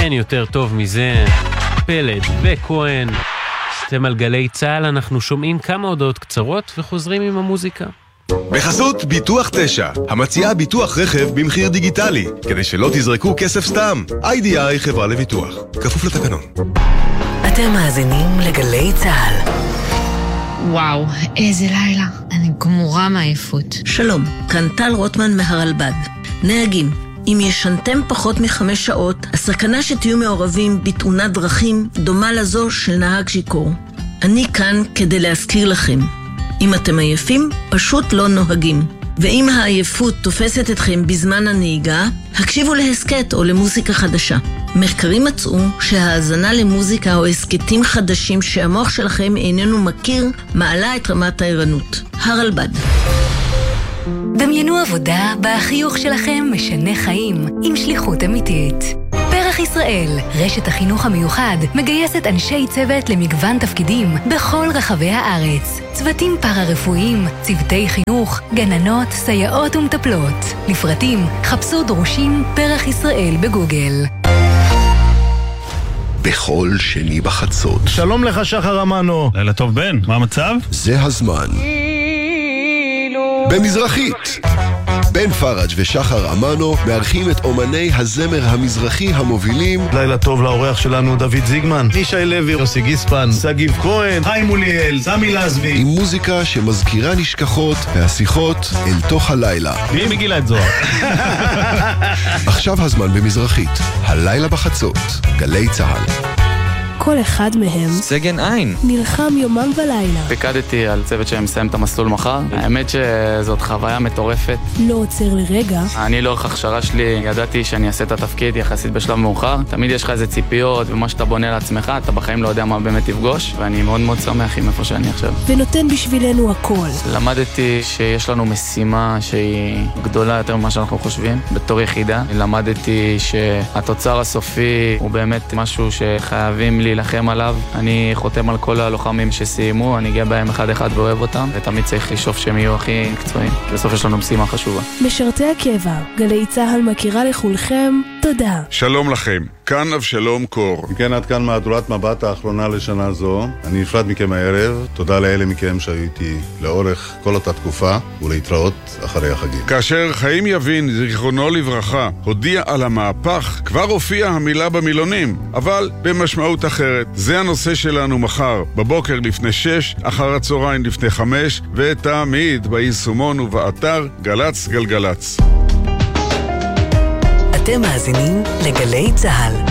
אין יותר טוב מזה. פלד וכהן. אתם על גלי צהל, אנחנו שומעים כמה הודעות קצרות וחוזרים עם המוזיקה. בחסות ביטוח 9, המציעה ביטוח רכב במחיר דיגיטלי, כדי שלא תזרקו כסף סתם. IDI חברה לביטוח, כפוף לתקנון. אתם מאזינים לגלי צהל. וואו, איזה לילה. אני גמורה מעייפות. שלום, כאן טל רוטמן מהרלב"ד. נהגים, אם ישנתם פחות מ5 שעות, הסכנה שתהיו מעורבים בתאונת דרכים דומה לזו של נהג שיכור. אני כאן כדי להזכיר לכם. אם אתם עייפים, פשוט לא נוהגים. ואם העייפות תופסת אתכם בזמן הנהיגה, הקשיבו להסקט או למוזיקה חדשה. מחקרים מצאו שההאזנה למוזיקה או הסקטים חדשים שהמוח שלכם איננו מכיר, מעלה את רמת הערנות. הרלב"ד. דמיינו עבודה בה החיוך שלכם משנה חיים עם שליחות אמיתית. פרח ישראל, רשת החינוך המיוחד, מגייסת אנשי צוות למגוון תפקידים בכל רחבי הארץ. צוותים פארה-רפואיים, צוותי חינוך, גננות, סייעות ומטפלות. לפרטים, חפשו דרושים פרח ישראל בגוגל. בכל שני בחצות. שלום לך שחר אמנו. לילה טוב בן, מה המצב? זה הזמן. במזרחית. בן פרג' ושחר אמנו מארחים את אומני הזמר המזרחי המובילים. לילה טוב לאורח שלנו דוד זיגמן, ישי לוי, יוסי גיספן, סגיב כהן, חיים מוליאל, סמי לזבי. עם מוזיקה שמזכירה נשכחות והשיחות אל תוך הלילה. מי מגילה את זוהר? עכשיו הזמן במזרחית. הלילה בחצות. גלי צהל. כל אחד מהם סגן עין נלחם יומם ולילה. פיקדתי על צוות שמסיים את המסלול מחר. האמת שזאת חוויה מטורפת. לא עוצר לרגע. אני לאורך הכשרה שלי ידעתי שאני אעשה את התפקיד יחסית בשלב מאוחר. תמיד יש לך איזה ציפיות ומה שאתה בונה לעצמך, אתה בחיים לא יודע מה באמת תפגוש, ואני מאוד מאוד שמח עם איפה שאני עכשיו. ונותן בשבילנו הכל. למדתי שיש לנו משימה שהיא גדולה יותר ממה שאנחנו חושבים בתור יחידה. למדתי שהתוצר הסופי הוא באמת משהו שחייבים להילחם עליו. אני חותם על כל הלוחמים שסיימו, אני גאה בהם אחד אחד ואוהב אותם, ותמיד צריך לשאוף שהם יהיו הכי מקצועיים. בסוף יש לנו משימה חשובה. משרתי הקבע, גלי צהל מכירה לכולכם, תודה. שלום לכם, כאן אבשלום קור. כן, עד כאן מהדורת מבט האחרונה לשנה זו. אני נפרד מכם הערב, תודה לאלה מכם שהיו איתי לאורך כל אותה תקופה, ולהתראות אחרי החגים. כאשר חיים יבין, זיכרונו לברכה, הודיע על המהפך, כבר הופיעה המילה במילונים, אבל במשמעות אחרת. זה הנושא שלנו מחר, בבוקר לפני 6, אחר הצהריים לפני 5, ותמיד ביישומון ובאתר גלץ גלגלץ. אתם מאזינים לגלי צהל.